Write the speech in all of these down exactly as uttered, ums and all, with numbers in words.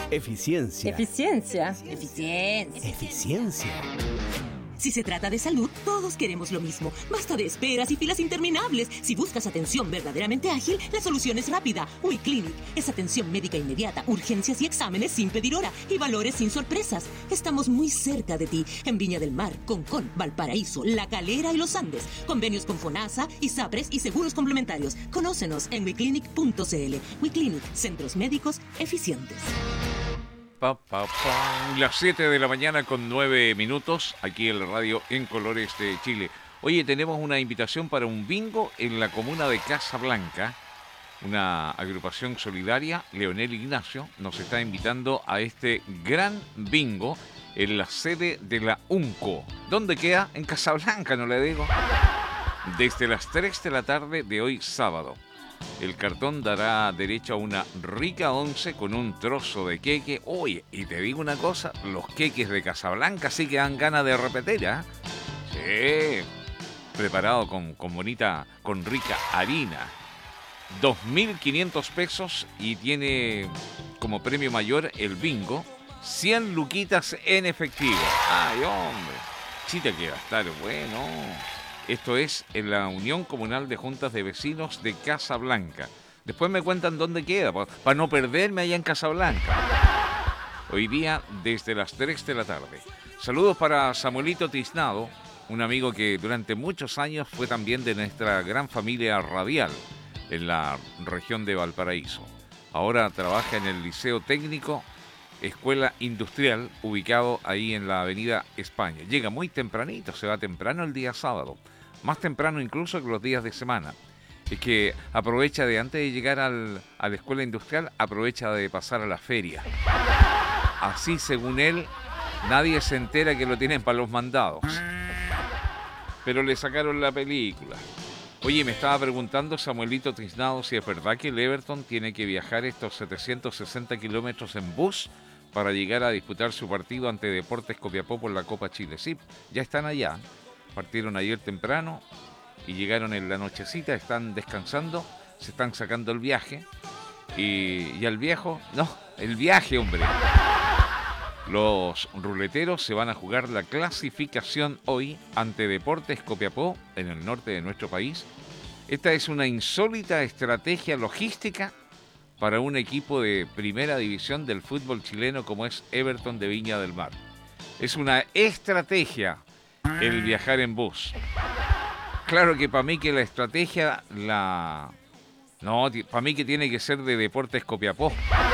Eficiencia. Eficiencia. Eficiencia. Eficiencia. Si se trata de salud, todos queremos lo mismo. Basta de esperas y filas interminables. Si buscas atención verdaderamente ágil, la solución es rápida. WeClinic es atención médica inmediata, urgencias y exámenes sin pedir hora y valores sin sorpresas. Estamos muy cerca de ti, en Viña del Mar, Concón, Valparaíso, La Calera y Los Andes. Convenios con FONASA, ISAPRES y seguros complementarios. Conócenos en weclinic punto cl. WeClinic, centros médicos eficientes. Pa, pa, pa. Las siete de la mañana con nueve minutos, aquí en la radio en Colores de Chile. Oye, tenemos una invitación para un bingo en la comuna de Casablanca. Una agrupación solidaria, Leonel Ignacio, nos está invitando a este gran bingo en la sede de la UNCO. ¿Dónde queda? En Casablanca, no le digo. Desde las tres de la tarde de hoy sábado. El cartón dará derecho a una rica once con un trozo de queque. Oye, y te digo una cosa, los queques de Casablanca sí que dan ganas de repetir, ¿eh? Sí, preparado con, con bonita, con rica harina. dos mil quinientos pesos y tiene como premio mayor el bingo, cien luquitas en efectivo. Ay, hombre, sí te queda estar bueno. Esto es en la Unión Comunal de Juntas de Vecinos de Casablanca. Después me cuentan dónde queda, para no perderme allá en Casablanca. Hoy día, desde las tres de la tarde. Saludos para Samuelito Tiznado, un amigo que durante muchos años fue también de nuestra gran familia radial en la región de Valparaíso. Ahora trabaja en el Liceo Técnico, Escuela Industrial, ubicado ahí en la Avenida España. Llega muy tempranito, se va temprano el día sábado. Más temprano incluso que los días de semana. Es que aprovecha de, antes de llegar al, a la escuela industrial, aprovecha de pasar a la feria. Así, según él, nadie se entera que lo tienen para los mandados. Pero le sacaron la película. Oye, me estaba preguntando Samuelito Tiznado si es verdad que el Everton tiene que viajar estos setecientos sesenta kilómetros en bus para llegar a disputar su partido ante Deportes Copiapó por la Copa Chile. Sí, ya están allá. Partieron ayer temprano y llegaron en la nochecita, están descansando, se están sacando el viaje. Y, y al viejo, no, el viaje, hombre. Los ruleteros se van a jugar la clasificación hoy ante Deportes Copiapó, en el norte de nuestro país. Esta es una insólita estrategia logística para un equipo de primera división del fútbol chileno como es Everton de Viña del Mar. Es una estrategia el viajar en bus. Claro que para mí que la estrategia, la... No, para mí que tiene que ser de Deportes Copiapó.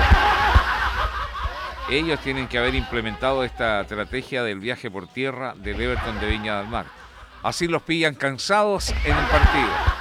Ellos tienen que haber implementado esta estrategia del viaje por tierra del Everton de Viña del Mar. Así los pillan cansados en el partido.